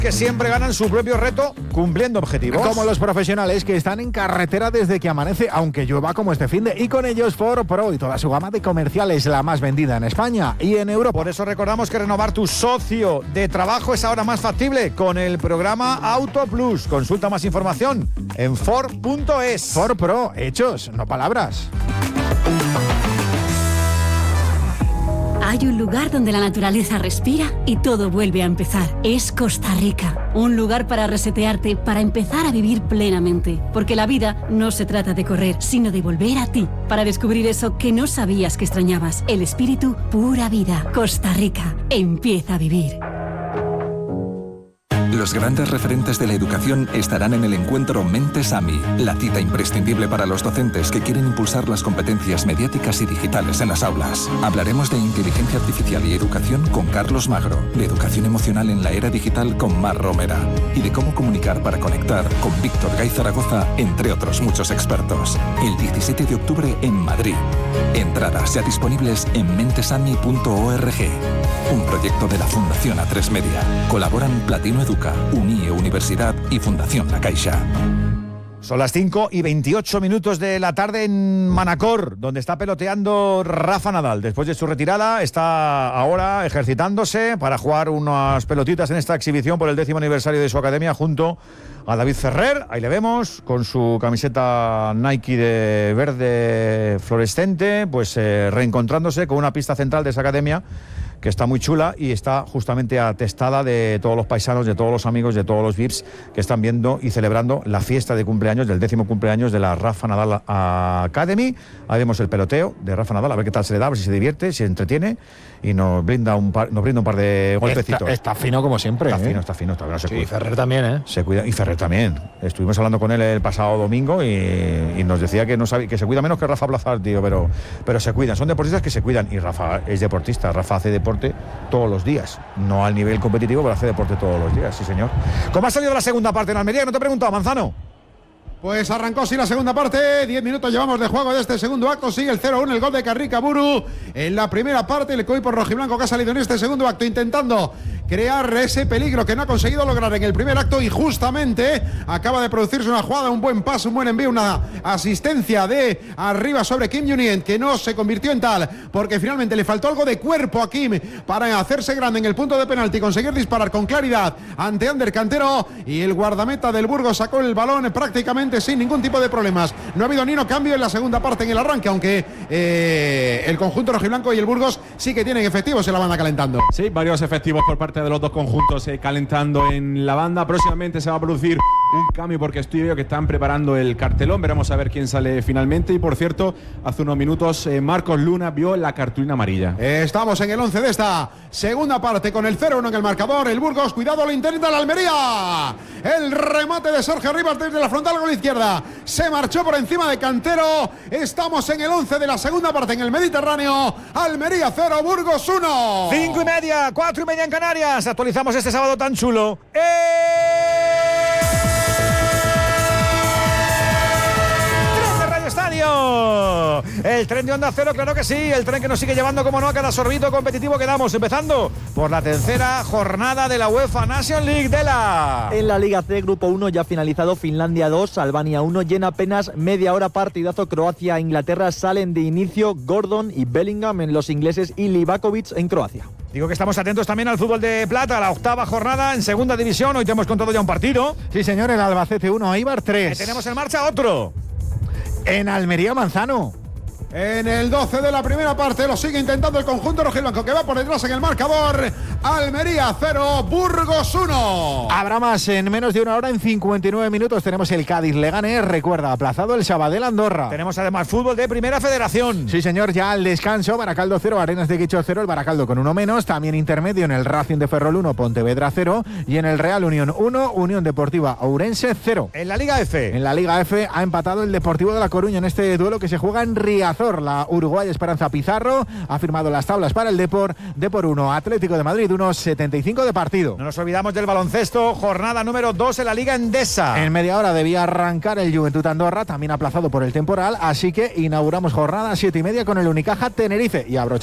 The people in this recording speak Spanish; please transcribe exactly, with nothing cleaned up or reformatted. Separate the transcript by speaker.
Speaker 1: que siempre ganan su propio reto cumpliendo objetivos.
Speaker 2: Como los profesionales que están en carretera desde que amanece, aunque llueva como este finde. Y con ellos Ford Pro y toda su gama de comerciales, la más vendida en España y en Europa.
Speaker 1: Por eso recordamos que renovar tu socio de trabajo es ahora más factible con el programa Auto Plus. Consulta más información en Ford punto es.
Speaker 2: Ford Pro, hechos, no palabras.
Speaker 3: Hay un lugar donde la naturaleza respira y todo vuelve a empezar. Es Costa Rica. Un lugar para resetearte, para empezar a vivir plenamente. Porque la vida no se trata de correr, sino de volver a ti. Para descubrir eso que no sabías que extrañabas. El espíritu, pura vida. Costa Rica. Empieza a vivir.
Speaker 4: Los grandes referentes de la educación estarán en el encuentro Mentes A M I, la cita imprescindible para los docentes que quieren impulsar las competencias mediáticas y digitales en las aulas. Hablaremos de inteligencia artificial y educación con Carlos Magro, de educación emocional en la era digital con Mar Romera y de cómo comunicar para conectar con Víctor Gay Zaragoza, entre otros muchos expertos. El diecisiete de octubre en Madrid. Entradas ya disponibles en mentesami punto org. Un proyecto de la Fundación A tres Media. Colaboran Platino Educa, UNIE Universidad y Fundación La Caixa.
Speaker 1: Son las cinco y veintiocho minutos de la tarde en Manacor, donde está peloteando Rafa Nadal. Después de su retirada, está ahora ejercitándose para jugar unas pelotitas en esta exhibición por el décimo aniversario de su academia junto a David Ferrer. Ahí le vemos con su camiseta Nike de verde fluorescente, pues eh, reencontrándose con una pista central de esa academia que está muy chula y está justamente atestada de todos los paisanos, de todos los amigos, de todos los V I Ps que están viendo y celebrando la fiesta de cumpleaños, del décimo cumpleaños de la Rafa Nadal Academy. Ahí vemos el peloteo de Rafa Nadal, a ver qué tal se le da, a ver si se divierte, si se entretiene y nos brinda un par, nos brinda un par de golpecitos.
Speaker 2: Está, está fino como siempre.
Speaker 1: Está
Speaker 2: ¿eh?
Speaker 1: fino, está fino. Está, no se
Speaker 2: sí,
Speaker 1: cuida.
Speaker 2: y Ferrer también, ¿eh?
Speaker 1: Se cuida, y Ferrer también. Estuvimos hablando con él el pasado domingo y, y nos decía que no sabe, que se cuida menos que Rafa Plazar, tío, pero, pero se cuidan. Son deportistas que se cuidan y Rafa es deportista. Rafa hace deporte todos los días, no al nivel competitivo, pero hace deporte todos los días, sí señor. ¿Cómo ha salido la segunda parte en Almería? No te he preguntado, Manzano.
Speaker 5: Pues arrancó sí la segunda parte, diez minutos llevamos de juego de este segundo acto, sigue el cero uno, el gol de Carrica Buru en la primera parte, el equipo rojiblanco que ha salido en este segundo acto intentando crear ese peligro que no ha conseguido lograr en el primer acto y justamente acaba de producirse una jugada, un buen paso, un buen envío, una asistencia de arriba sobre Kim Junien que no se convirtió en tal porque finalmente le faltó algo de cuerpo a Kim para hacerse grande en el punto de penalti y conseguir disparar con claridad ante Ander Cantero y el guardameta del Burgos sacó el balón prácticamente sin ningún tipo de problemas. No ha habido ni un cambio en la segunda parte en el arranque, aunque eh, el conjunto rojiblanco y el Burgos sí que tienen efectivos en la banda calentando.
Speaker 6: Sí, varios efectivos por parte de los dos conjuntos eh, calentando en la banda. Próximamente se va a producir un cambio porque estoy veo que están preparando el cartelón. Veremos a ver quién sale finalmente. Y por cierto, hace unos minutos eh, Marcos Luna vio la cartulina amarilla.
Speaker 5: Eh, estamos en el once de esta segunda parte con el cero uno en el marcador. El Burgos, cuidado, lo intenta la Almería. El remate de Sergio Rivas desde la frontal con la izquierda. Se marchó por encima de Cantero. Estamos en el once de la segunda parte en el Mediterráneo. Almería cero, Burgos uno.
Speaker 1: Cinco y media, cuatro y media en Canarias. Actualizamos este sábado tan chulo. ¡Eh! Estadio. El tren de Onda Cero, claro que sí, el tren que nos sigue llevando, como no, a cada sorbito competitivo que damos, empezando por la tercera jornada de la UEFA Nation League de la...
Speaker 7: En la Liga C, Grupo uno ya finalizado, Finlandia dos, Albania uno, llena apenas media hora, partidazo, Croacia e Inglaterra salen de inicio, Gordon y Bellingham en los ingleses y Livakovic en Croacia.
Speaker 1: Digo que estamos atentos también al fútbol de plata, la octava jornada en segunda división, hoy te hemos contado ya un partido.
Speaker 2: Sí señor, el Albacete uno, Eibar tres.
Speaker 1: Que tenemos en marcha otro.
Speaker 2: En Almería Manzano.
Speaker 5: En el doce de la primera parte lo sigue intentando el conjunto rojiblanco que va por detrás en el marcador. Almería cero, Burgos uno.
Speaker 2: Habrá más en menos de una hora, en cincuenta y nueve minutos tenemos el Cádiz Leganés, recuerda, aplazado el Sabadell Andorra.
Speaker 1: Tenemos además fútbol de Primera Federación.
Speaker 2: Sí señor, ya al descanso, Baracaldo cero, Arenas de Guicho cero, el Baracaldo con uno menos, también intermedio en el Racing de Ferrol uno, Pontevedra cero y en el Real Unión uno, Unión Deportiva Ourense cero.
Speaker 1: En la Liga F.
Speaker 2: En la Liga F ha empatado el Deportivo de La Coruña en este duelo que se juega en Riazor. La uruguaya Esperanza Pizarro ha firmado las tablas para el Depor, Depor uno, Atlético de Madrid uno, setenta y cinco de partido.
Speaker 1: No nos olvidamos del baloncesto, jornada número dos en la Liga Endesa.
Speaker 2: En media hora debía arrancar el Juventud Andorra, también aplazado por el temporal, así que inauguramos jornada siete y media con el Unicaja Tenerife y abrochamos